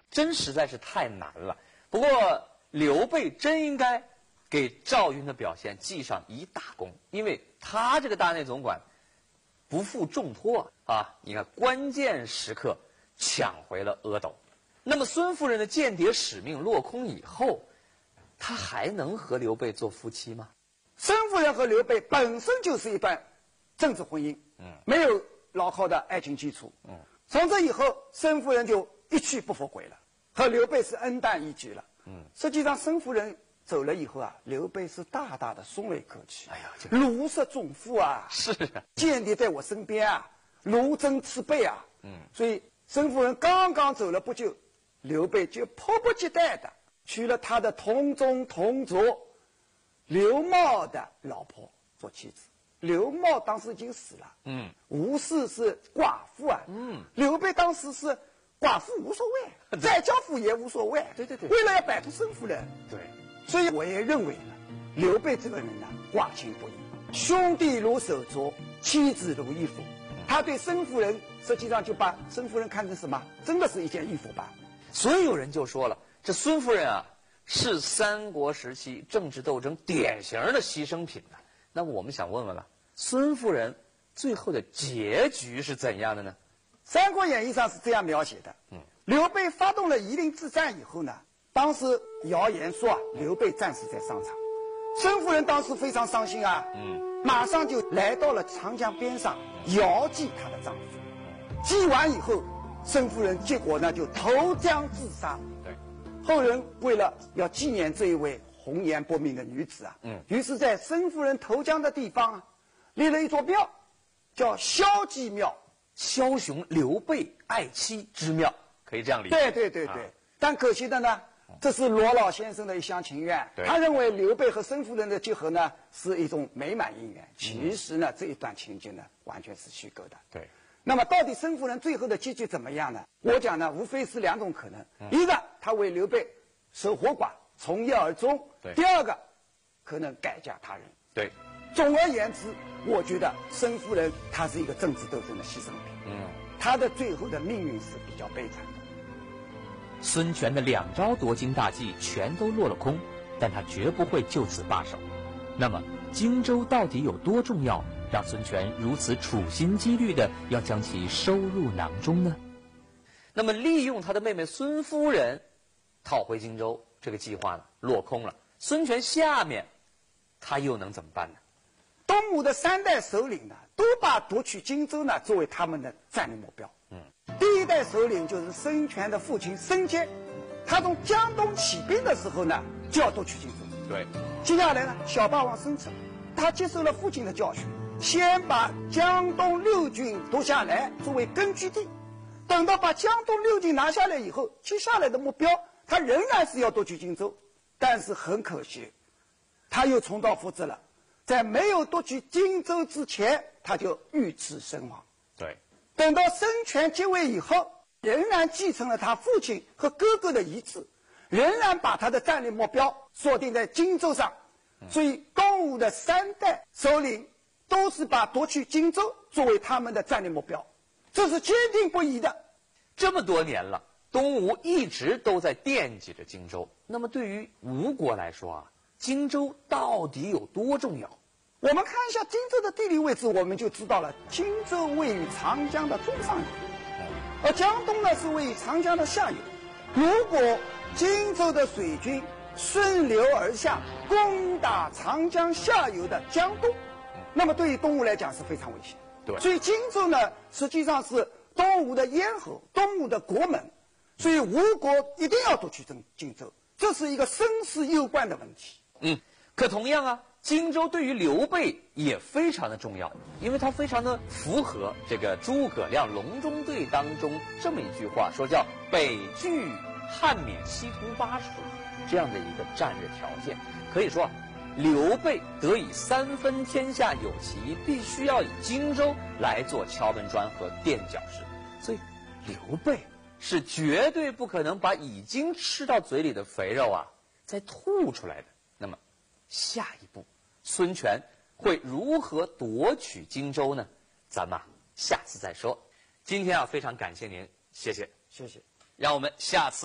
真实在是太难了。不过刘备真应该给赵云的表现记上一大功，因为他这个大内总管不负重托啊！你看关键时刻抢回了阿斗。那么孙夫人的间谍使命落空以后，她还能和刘备做夫妻吗？ 孙夫人和刘备本身就是一段政治婚姻，没有牢靠的爱情基础，从这以后，孙夫人就一去不复回了，和刘备是恩淡义绝了，实际上孙夫人走了以后啊，刘备是大大的松了一口气。哎呀，如释重负啊！ 是啊， 间谍在我身边啊，如针刺背啊。所以孙夫人刚刚走了不久，刘备就迫不及待的娶了他的同宗同族刘茂的老婆做妻子。刘茂当时已经死了，吴氏是寡妇啊，刘备当时是寡妇无所谓，再教妇也无所谓， 对， 为了要摆脱孙夫人， 对， 所以我也认为呢，刘备这个人呢，挂情不移，兄弟如手足，妻子如衣服，他对孙夫人实际上就把孙夫人看成什么？真的是一件衣服吧。 所以有人就说了，这孙夫人啊，是三国时期政治斗争典型的牺牲品呢。那么我们想问问了，孙夫人最后的结局是怎样的呢？ 《三国演义》上是这样描写的：刘备发动了夷陵之战以后呢，当时谣言说啊，刘备战死在商场。孙夫人当时非常伤心啊，马上就来到了长江边上遥祭她的丈夫。祭完以后，孙夫人结果呢就投江自杀。 对， 后人为了要纪念这一位红颜薄命的女子啊，于是在孙夫人投江的地方啊，立了一座庙，叫萧姬庙。 枭雄刘备爱妻之庙，可以这样理解。 对，但可惜的呢，这是罗老先生的一厢情愿。他认为刘备和孙夫人的结合呢是一种美满姻缘，其实呢这一段情节呢完全是虚构的。 对， 那么到底孙夫人最后的结局怎么样呢？我讲呢无非是两种可能，一个他为刘备守活寡，从一而终；第二个可能改嫁他人。 对， 总而言之，我觉得孙夫人她是一个政治斗争的牺牲品。她的最后的命运是比较悲惨的。 孙权的2招夺荆大计全都落了空，但他绝不会就此罢手。那么荆州到底有多重要，让孙权如此处心积虑的要将其收入囊中呢？ 那么利用他的妹妹孙夫人讨回荆州这个计划呢落空了，孙权下面他又能怎么办呢？ 东吴的3代首领呢，都把夺取荆州呢作为他们的战略目标。第一代首领就是孙权的父亲孙坚，他从江东起兵的时候呢，就要夺取荆州。 对， 接下来呢，小霸王孙策，他接受了父亲的教训，先把江东6郡夺下来作为根据地，等到把江东6郡拿下来以后，接下来的目标他仍然是要夺取荆州，但是很可惜，他又重蹈覆辙了。在没有夺取荆州之前，他就遇刺身亡。 对， 等到孙权继位以后，仍然继承了他父亲和哥哥的遗志，仍然把他的战略目标锁定在荆州上。所以东吴的3代首领都是把夺取荆州作为他们的战略目标，这是坚定不移的。 这么多年了，东吴一直都在惦记着荆州。那么对于吴国来说啊，荆州到底有多重要？ 我们看一下荆州的地理位置，我们就知道了。荆州位于长江的中上游，而江东呢是位于长江的下游。如果荆州的水军顺流而下，攻打长江下游的江东，那么对于东吴来讲是非常危险。 对， 所以荆州呢实际上是东吴的咽喉，东吴的国门，所以吴国一定要夺取荆州，这是一个生死攸关的问题。 可同样啊，荆州对于刘备也非常的重要，因为它非常的符合这个诸葛亮隆中对当中这么一句话，说叫北拒汉沔西图巴蜀这样的一个战略条件。可以说刘备得以3分天下有其，必须要以荆州来做敲门砖和垫脚石。所以刘备是绝对不可能把已经吃到嘴里的肥肉啊再吐出来的。那么下一步孙权会如何夺取荆州呢？咱们下次再说。今天啊，非常感谢您，谢谢， 谢谢。 让我们下次